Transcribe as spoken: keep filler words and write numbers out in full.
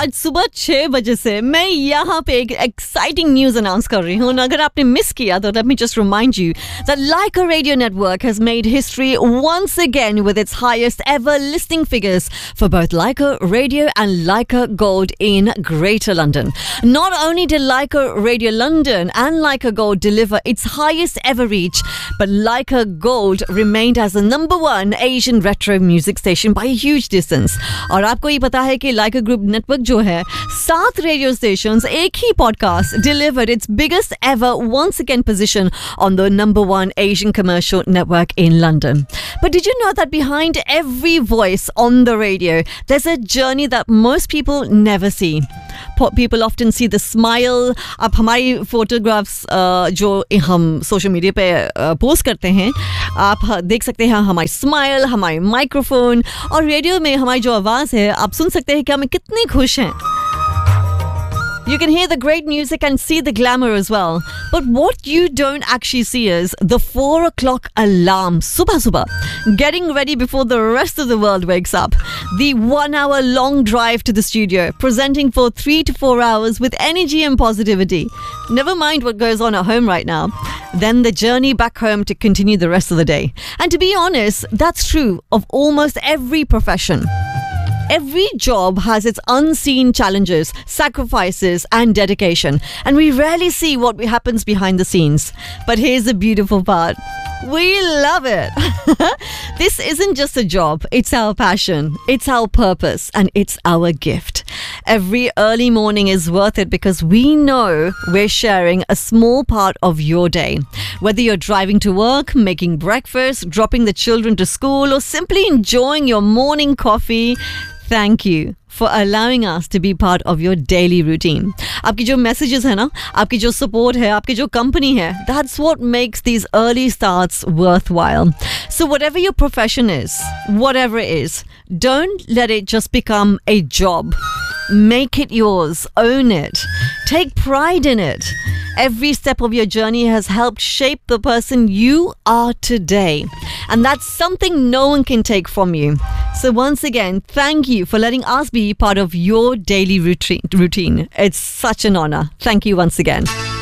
आज सुबह छह बजे से मैं यहाँ पे एक एक्साइटिंग न्यूज अनाउंस कर रही हूँ. अगर आपने मिस किया तो let me just remind you that Laika Radio Network has made history once again with its highest ever listening figures for both Laika Radio and Laika Gold in Greater London. Not only did Laika Radio London and Laika Gold deliver its highest ever reach, but Laika Gold remained as the number one Asian retro music station by a huge distance. और आपको ये पता है कि Laika Group Network जो है सात radio stations एक ही podcast delivered its biggest ever once again position on the number one Asian commercial network in London. But did you know that behind every voice on the radio, there's a journey that most people never see? People often see the smile. अब हमारी photographs जो हम social media पे post करते हैं, आप देख सकते हैं हमारी स्माइल, हमारी माइक्रोफोन, और रेडियो में हमारी जो आवाज़ है आप सुन सकते हैं कि हम कितने खुश हैं. You can hear the great music and see the glamour as well. But what you don't actually see is the four o'clock alarm. Subah subah. Getting ready before the rest of the world wakes up. The one hour long drive to the studio. Presenting for three to four hours with energy and positivity. Never mind what goes on at home right now. Then the journey back home to continue the rest of the day. And to be honest, that's true of almost every profession. Every job has its unseen challenges, sacrifices, and dedication, and we rarely see what happens behind the scenes. But here's the beautiful part. We love it. This isn't just a job, it's our passion, it's our purpose, and it's our gift. Every early morning is worth it because we know we're sharing a small part of your day. Whether you're driving to work, making breakfast, dropping the children to school, or simply enjoying your morning coffee, thank you for allowing us to be part of your daily routine. आपकी जो messages है ना, आपकी जो support है, आपकी जो company है, that's what makes these early starts worthwhile. So whatever your profession is, whatever it is, don't let it just become a job. Make it yours. Own it. Take pride in it. Every step of your journey has helped shape the person you are today. And that's something no one can take from you. So once again, thank you for letting us be part of your daily routine. It's such an honor. Thank you once again.